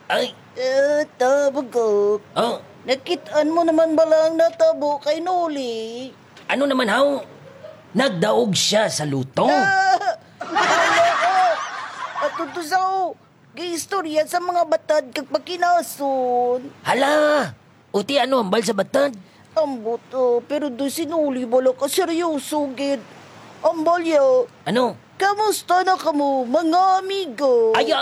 Ay, Tabugok. oh, Nakitaan mo naman balang natabo kay Noli. ano naman haw? Nagdaog siya sa luto. At ito sa istorya sa mga batad kag pagkinason. Hala, uti ano ambal sa batad? Ang buto, pero do sinuli wala ka seryoso, gid. Ambal ya, Ano? kamusta na kamo, mga amigo? Ay,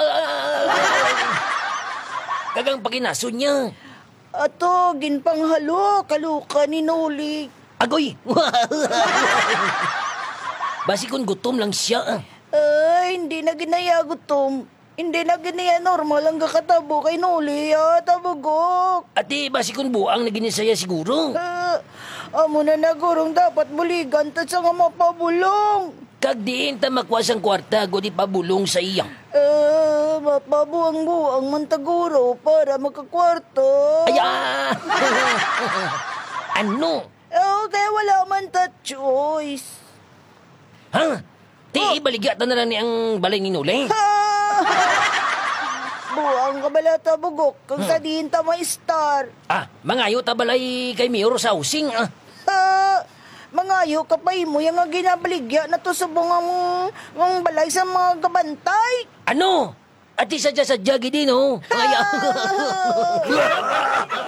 kagang paginaso niya. Ato, ginpanghalo, kaluka ni Noli. Agoy! Basi kung gutom lang siya. Ay, hindi na ginaya gutom. Hindi na ginaya normal ang kakatabo kay Noli, tabugok. Ati, basi kung buang na ginisaya siguro. Amo na nagurong dapat buligan ta sa nga mapabulong. Kag diin ta makwas ang kwarta, di pabulong sa iya. Mapabuang-buang man taguro para makakwarto. Ay, ano? Kaya wala man ta choice. Ha? Ti, ibaligatan na lang ni ang balay ni Nuli. Buang ka bala tabugok kung sa diin ta may star. Mangayo ta balay kay Mayor sa housing, Mangayo ka pa mo yung nga ginabaligya na to sa bungang balay sa mga kabantay. Ano? Ati sadya-sadya gidi, no? Ay,